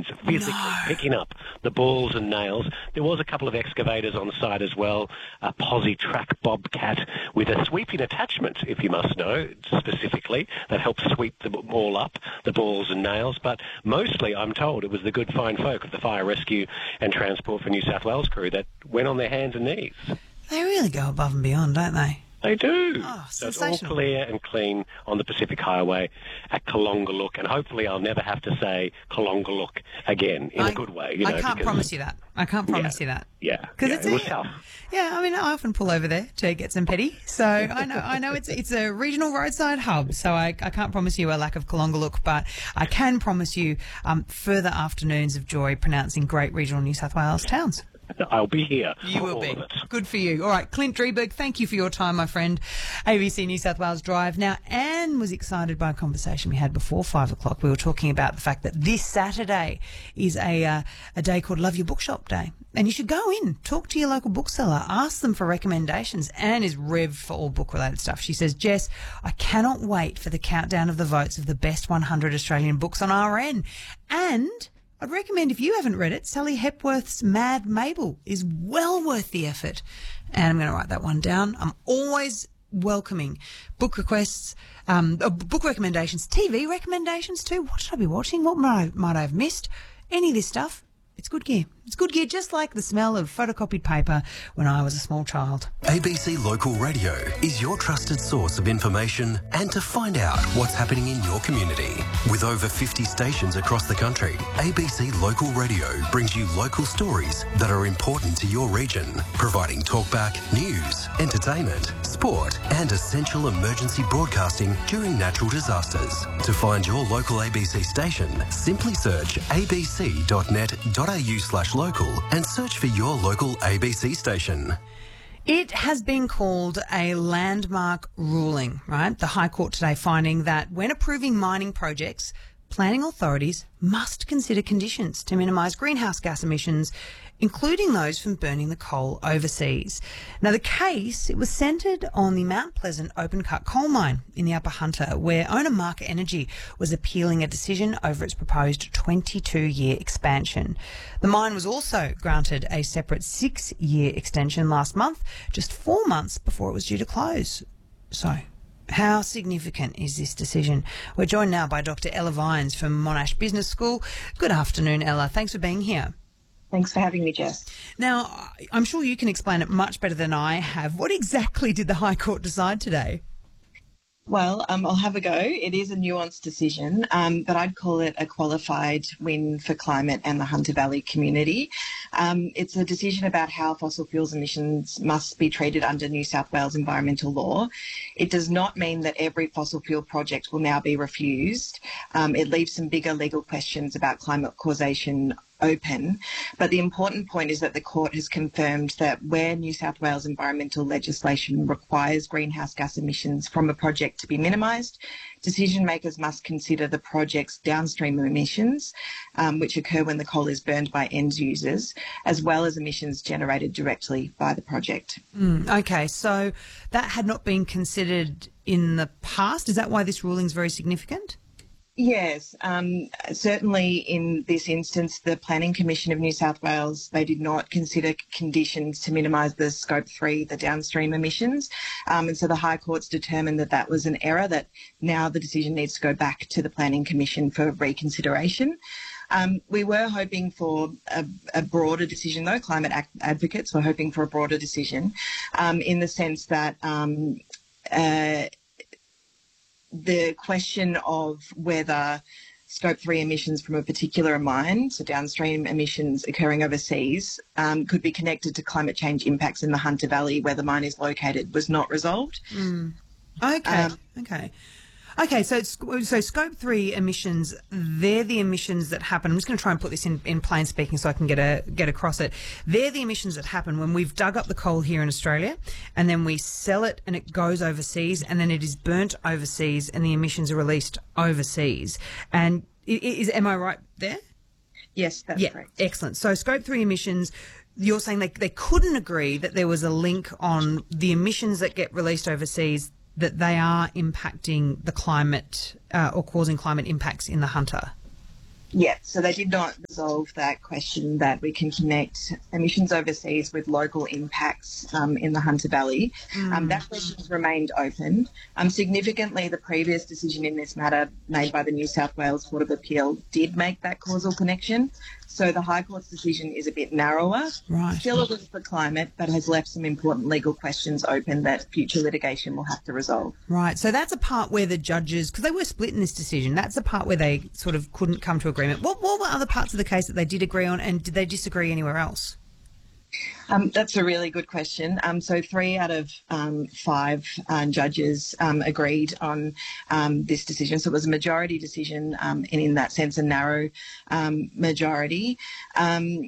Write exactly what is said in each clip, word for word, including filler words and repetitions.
hands physically No. picking up the balls and nails. There was a couple of excavators on site as well, a Posi Track Bobcat with a sweeping attachment, if you must know, specifically, that helps sweep them all up, the balls and nails. But mostly, I'm told, it was the good fine folk of the Fire Rescue and Transport for New South Wales crew that went on their hands and knees. They really go above and beyond, don't they? They do. Oh, so it's all sensational. clear and clean on the Pacific Highway at Kalongalook, and hopefully I'll never have to say Kalongalook again in I, a good way. You know, I can't because, promise you that. I can't promise yeah, you that. Yeah, Because yeah, it's it a, was tough. Yeah, I mean, I often pull over there to get some petty, so I know I know it's it's a regional roadside hub, so I, I can't promise you a lack of Kalongalook, but I can promise you um, further afternoons of joy pronouncing great regional New South Wales towns. I'll be here. You for will all be. of it. Good for you. All right, Clint Drieberg, thank you for your time, my friend. A B C New South Wales Drive. Now, Anne was excited by a conversation we had before five o'clock. We were talking about the fact that this Saturday is a uh, a day called Love Your Bookshop Day. And you should go in, talk to your local bookseller, ask them for recommendations. Anne is revved for all book-related stuff. She says, Jess, I cannot wait for the countdown of the votes of the best one hundred Australian books on R N. And I'd recommend, if you haven't read it, Sally Hepworth's Mad Mabel is well worth the effort. And I'm going to write that one down. I'm always welcoming book requests, um, uh, book recommendations, T V recommendations too. What should I be watching? What might I, might I have missed? Any of this stuff. It's good gear. It's good gear, just like the smell of photocopied paper when I was a small child. A B C Local Radio is your trusted source of information and to find out what's happening in your community. With over fifty stations across the country, A B C Local Radio brings you local stories that are important to your region, providing talkback, news, entertainment, sport and essential emergency broadcasting during natural disasters. To find your local A B C station, simply search a b c dot net dot a u slash local and search for your local A B C station. It has been called a landmark ruling, right? The High Court today finding that when approving mining projects, planning authorities must consider conditions to minimise greenhouse gas emissions, including those from burning the coal overseas. Now, the case, it was centred on the Mount Pleasant open-cut coal mine in the Upper Hunter, where owner Mark Energy was appealing a decision over its proposed twenty-two-year expansion. The mine was also granted a separate six-year extension last month, just four months before it was due to close. So, how significant is this decision? We're joined now by Doctor Ella Vines from Monash Business School. Good afternoon, Ella. Thanks for being here. Thanks for having me, Jess. Now, I'm sure you can explain it much better than I have. What exactly did the High Court decide today? Well, um, I'll have a go. It is a nuanced decision, um, but I'd call it a qualified win for climate and the Hunter Valley community. Um, it's a decision about how fossil fuels emissions must be treated under New South Wales environmental law. It does not mean that every fossil fuel project will now be refused. Um, it leaves some bigger legal questions about climate causation open, but the important point is that the court has confirmed that where New South Wales environmental legislation requires greenhouse gas emissions from a project to be minimised, decision makers must consider the project's downstream emissions, um, which occur when the coal is burned by end users, as well as emissions generated directly by the project. Mm, okay, so that had not been considered in the past. Is that why this ruling is very significant? Yes, um, certainly in this instance, the Planning Commission of New South Wales, they did not consider conditions to minimise the Scope three, the downstream emissions. Um, and so the High Court's determined that that was an error, that now the decision needs to go back to the Planning Commission for reconsideration. Um, we were hoping for a, a broader decision, though. Climate ac- advocates were hoping for a broader decision um, in the sense that um, uh, the question of whether Scope three emissions from a particular mine, so downstream emissions occurring overseas, um, could be connected to climate change impacts in the Hunter Valley where the mine is located was not resolved. Mm. Okay, Um, okay. Okay, so it's, so Scope three emissions, they're the emissions that happen. I'm just going to try and put this in, in plain speaking so I can get a, get across it. They're the emissions that happen when we've dug up the coal here in Australia and then we sell it and it goes overseas and then it is burnt overseas and the emissions are released overseas. And is, am I right there? Yes, that's yeah, correct. Excellent. So Scope three emissions, you're saying they, they couldn't agree that there was a link on the emissions that get released overseas, that they are impacting the climate uh, or causing climate impacts in the Hunter? Yeah, so they did not, resolve that question that we can connect emissions overseas with local impacts um, in the Hunter Valley. Mm. Um, that question has remained open. Um, significantly, the previous decision in this matter made by the New South Wales Court of Appeal did make that causal connection. So the High Court's decision is a bit narrower, right. Still a win for climate, but has left some important legal questions open that future litigation will have to resolve. Right. So that's a part where the judges, because they were split in this decision, that's the part where they sort of couldn't come to agreement. What, what were other parts of the case that they did agree on, and did they disagree anywhere else? Um, that's a really good question. Um, so three out of um, five uh, judges um, agreed on um, this decision. So it was a majority decision um, and in that sense a narrow um, majority. Um,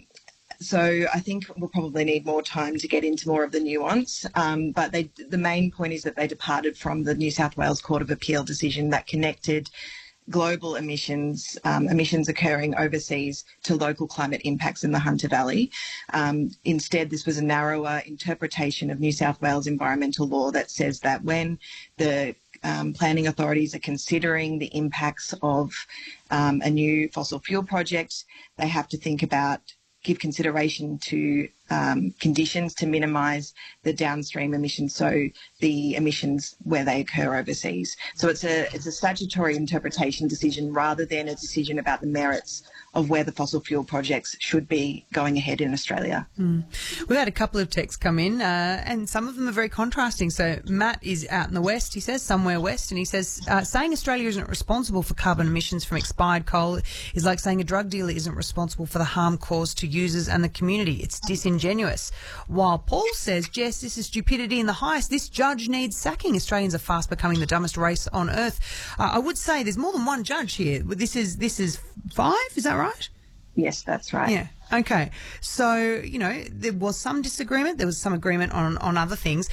so I think we'll probably need more time to get into more of the nuance. Um, but they, the main point is that they departed from the New South Wales Court of Appeal decision that connected global emissions, um, emissions occurring overseas to local climate impacts in the Hunter Valley. Um, instead, this was a narrower interpretation of New South Wales environmental law that says that when the um, planning authorities are considering the impacts of um, a new fossil fuel project, they have to think about, give consideration to um, conditions to minimise the downstream emissions, so the emissions where they occur overseas. So it's a it's a statutory interpretation decision rather than a decision about the merits of where the fossil fuel projects should be going ahead in Australia. Mm. We've had a couple of texts come in uh, and some of them are very contrasting. So Matt is out in the west, he says, somewhere west, and he says, uh, saying Australia isn't responsible for carbon emissions from expired coal is like saying a drug dealer isn't responsible for the harm caused to users and the community. It's disingenuous. While Paul says, Jess, this is stupidity in the highest. This judge needs sacking. Australians are fast becoming the dumbest race on earth. Uh, I would say there's more than one judge here. This is, this is five, is that right? Yes, that's right. Yeah. Okay. So, you know, there was some disagreement. There was some agreement on, on other things.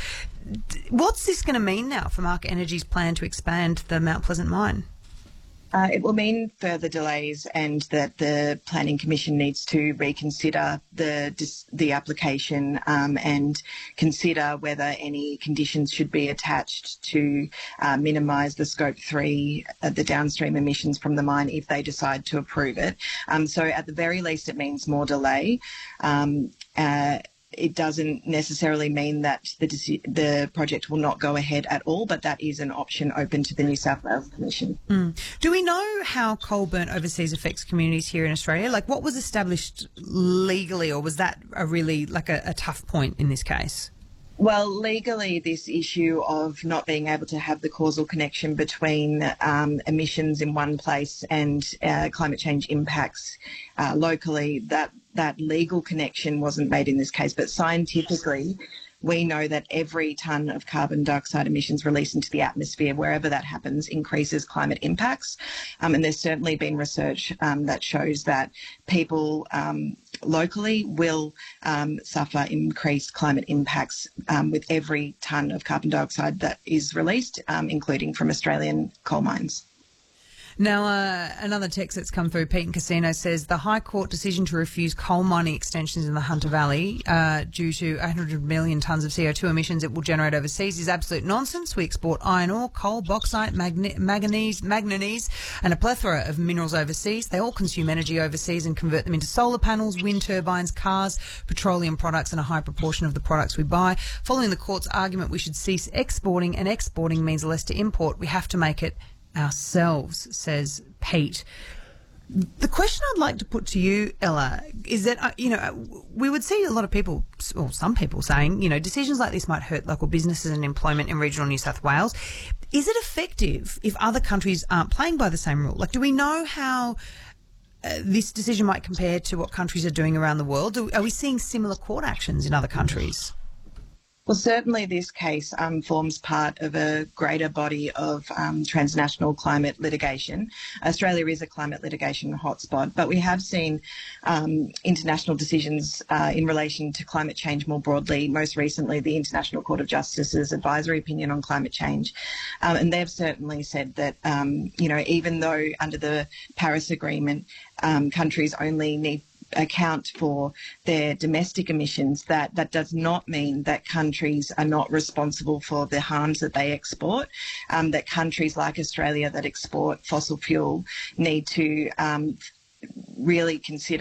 What's this going to mean now for Mark Energy's plan to expand the Mount Pleasant mine? Uh, it will mean further delays and that the Planning Commission needs to reconsider the the application um, and consider whether any conditions should be attached to uh, minimise the Scope three, uh, the downstream emissions from the mine if they decide to approve it. Um, so at the very least it means more delay. Um, uh, It doesn't necessarily mean that the the project will not go ahead at all, but that is an option open to the New South Wales Commission. Mm. Do we know how coal burnt overseas affects communities here in Australia? Like, what was established legally, or was that a really like a, a tough point in this case? Well, legally, this issue of not being able to have the causal connection between um, emissions in one place and uh, climate change impacts uh, locally, that that legal connection wasn't made in this case. But scientifically, we know that every tonne of carbon dioxide emissions released into the atmosphere, wherever that happens, increases climate impacts. Um, and there's certainly been research um, that shows that people um, locally will um, suffer increased climate impacts um, with every tonne of carbon dioxide that is released, um, including from Australian coal mines. Now, uh, another text that's come through, Pete in Casino says the High Court decision to refuse coal mining extensions in the Hunter Valley uh, due to eight hundred million tonnes of C O two emissions it will generate overseas is absolute nonsense. We export iron ore, coal, bauxite, magne- manganese, manganese and a plethora of minerals overseas. They all consume energy overseas and convert them into solar panels, wind turbines, cars, petroleum products and a high proportion of the products we buy. Following the court's argument, we should cease exporting, and exporting means less to import. We have to make it ourselves, says Pete. The question I'd like to put to you, Ella, is that, uh, you know, we would see a lot of people, or some people saying, you know, decisions like this might hurt local businesses and employment in regional New South Wales. Is it effective if other countries aren't playing by the same rule? Like, do we know how uh, this decision might compare to what countries are doing around the world? Do, are we seeing similar court actions in other countries? Well, certainly this case um, forms part of a greater body of um, transnational climate litigation. Australia is a climate litigation hotspot, but we have seen um, international decisions uh, in relation to climate change more broadly, most recently the International Court of Justice's advisory opinion on climate change. Um, and they've certainly said that, um, you know, even though under the Paris Agreement, um, countries only need account for their domestic emissions, that that does not mean that countries are not responsible for the harms that they export, um, that countries like Australia that export fossil fuel need to um, really consider